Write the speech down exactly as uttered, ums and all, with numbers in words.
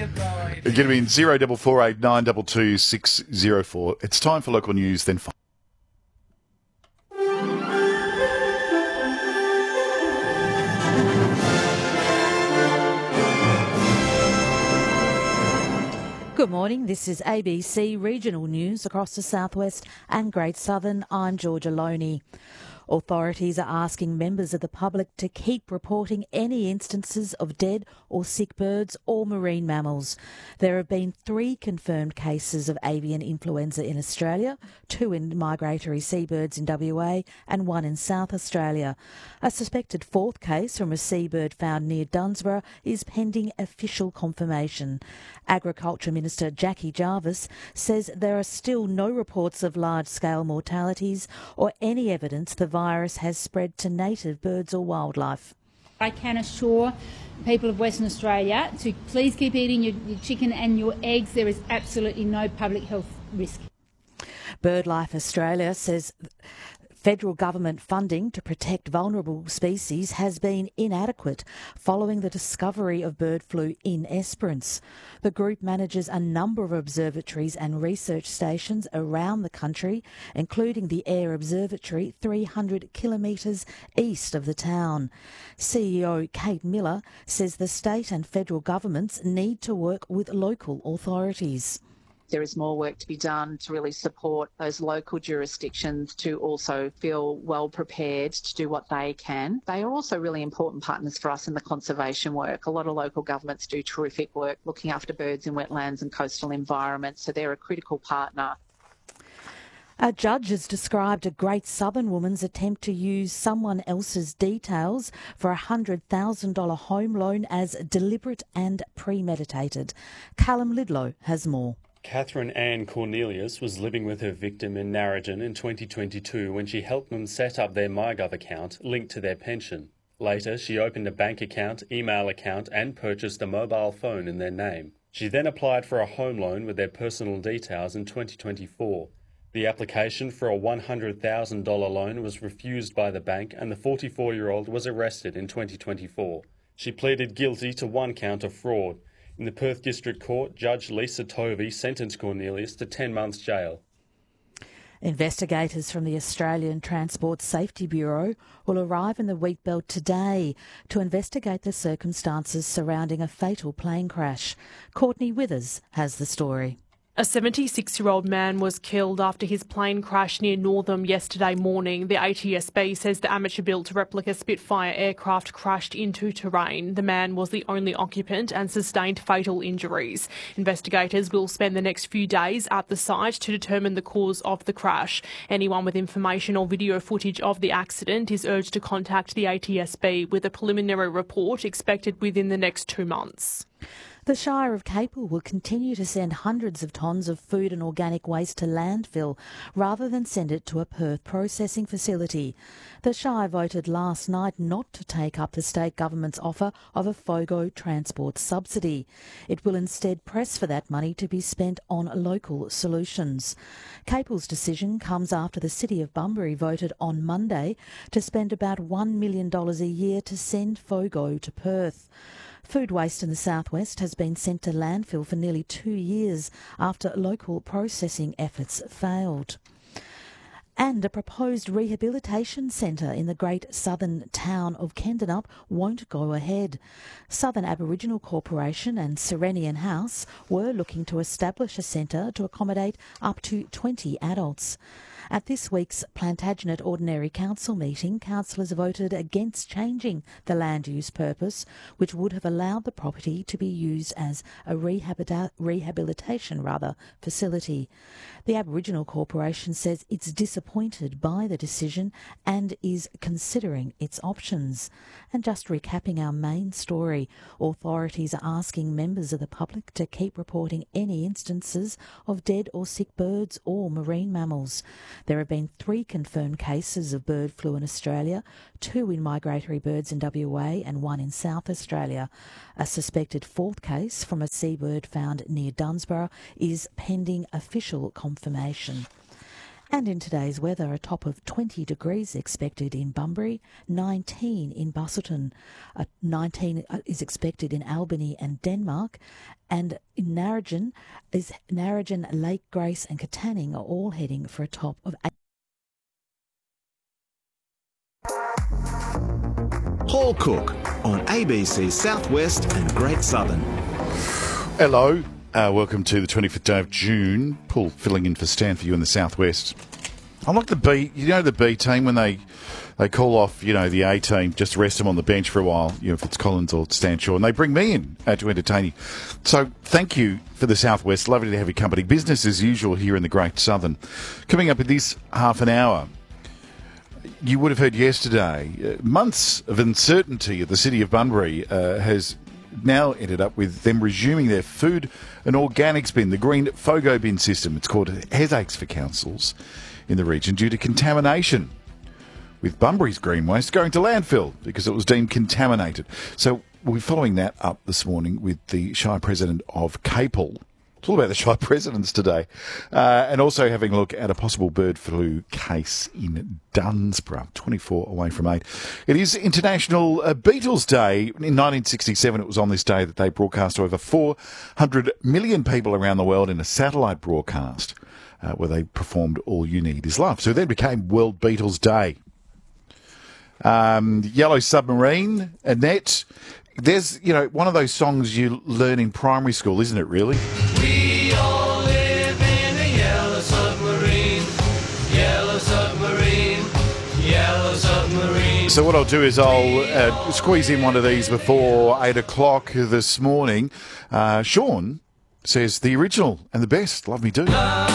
Get me in zero double four eight nine double two six zero four. It's time for local news. Then. Five. Good morning, this is A B C Regional News across the southwest and Great Southern. I'm Georgia Loney. Authorities are asking members of the public to keep reporting any instances of dead or sick birds or marine mammals. There have been three confirmed cases of avian influenza in Australia, two in migratory seabirds in W A and one in South Australia. A suspected fourth case from a seabird found near Dunsborough is pending official confirmation. Agriculture Minister Jackie Jarvis says there are still no reports of large-scale mortalities or any evidence the virus has spread to native birds or wildlife. I can assure people of Western Australia to please keep eating your, your chicken and your eggs. There is absolutely no public health risk. BirdLife Australia says federal government funding to protect vulnerable species has been inadequate following the discovery of bird flu in Esperance. The group manages a number of observatories and research stations around the country, including the Air Observatory three hundred kilometres east of the town. C E O Kate Miller says the state and federal governments need to work with local authorities. There is more work to be done to really support those local jurisdictions to also feel well prepared to do what they can. They are also really important partners for us in the conservation work. A lot of local governments do terrific work looking after birds in wetlands and coastal environments, so they're a critical partner. A judge has described a Great Southern woman's attempt to use someone else's details for a one hundred thousand dollars home loan as deliberate and premeditated. Callum Lidlow has more. Catherine Ann Cornelius was living with her victim in Narrogin in twenty twenty-two when she helped them set up their MyGov account linked to their pension. Later, she opened a bank account, email account and purchased a mobile phone in their name. She then applied for a home loan with their personal details in twenty twenty-four. The application for a one hundred thousand dollars loan was refused by the bank and the forty-four-year-old was arrested in twenty twenty-four. She pleaded guilty to one count of fraud. In the Perth District Court, Judge Lisa Tovey sentenced Cornelius to ten months jail. Investigators from the Australian Transport Safety Bureau will arrive in the Wheatbelt today to investigate the circumstances surrounding a fatal plane crash. Courtney Withers has the story. A seventy-six-year-old man was killed after his plane crashed near Northam yesterday morning. The A T S B says the amateur-built replica Spitfire aircraft crashed into terrain. The man was the only occupant and sustained fatal injuries. Investigators will spend the next few days at the site to determine the cause of the crash. Anyone with information or video footage of the accident is urged to contact the A T S B with a preliminary report expected within the next two months. The Shire of Capel will continue to send hundreds of tonnes of food and organic waste to landfill rather than send it to a Perth processing facility. The Shire voted last night not to take up the state government's offer of a FOGO transport subsidy. It will instead press for that money to be spent on local solutions. Capel's decision comes after the City of Bunbury voted on Monday to spend about one million dollars a year to send FOGO to Perth. Food waste in the southwest has been sent to landfill for nearly two years after local processing efforts failed. And a proposed rehabilitation centre in the Great Southern town of Kendanup won't go ahead. Southern Aboriginal Corporation and Serenian House were looking to establish a centre to accommodate up to twenty adults. At this week's Plantagenet Ordinary Council meeting, councillors voted against changing the land use purpose, which would have allowed the property to be used as a rehabita- rehabilitation rather, facility. The Aboriginal Corporation says it's disappointed by the decision and is considering its options. And just recapping our main story, authorities are asking members of the public to keep reporting any instances of dead or sick birds or marine mammals. There have been three confirmed cases of bird flu in Australia, two in migratory birds in W A and one in South Australia. A suspected fourth case from a seabird found near Dunsborough is pending official confirmation. And in today's weather, a top of twenty degrees expected in Bunbury, nineteen in Busselton, uh, nineteen is expected in Albany and Denmark, and in Narrogin, is Narrogin, Lake Grace and Katanning are all heading for a top of eight. Paul Cook on A B C Southwest and Great Southern. Hello. Uh, welcome to the twenty-fifth day of June. Paul filling in for Stan for you in the southwest. I'm like the B, you know the B team when they they call off, you know, the A team, just rest them on the bench for a while, you know, if it's Collins or Stan Shaw, and they bring me in uh, to entertain you. So thank you for the southwest. Lovely to have your company. Business as usual here in the Great Southern. Coming up in this half an hour, you would have heard yesterday, uh, months of uncertainty at the City of Bunbury uh, has now ended up with them resuming their food and organics bin, the green FOGO bin system. It's called headaches for councils in the region due to contamination, with Bunbury's green waste going to landfill because it was deemed contaminated. So we're following that up this morning with the Shire President of Capel. It's all about the Shire Presidents today. Uh, and also having a look at a possible bird flu case in Dunsborough, twenty-four away from eight. It is International uh, Beatles Day. In nineteen sixty-seven, it was on this day that they broadcast to over four hundred million people around the world in a satellite broadcast uh, where they performed All You Need Is Love. So then became World Beatles Day. Um, Yellow Submarine, Annette. There's, you know, one of those songs you learn in primary school, isn't it, really? We all live in a yellow submarine, yellow submarine, yellow submarine. So what I'll do is I'll uh, squeeze in one of these before eight o'clock this morning. Uh, Sean says the original and the best. Love Me Do. Love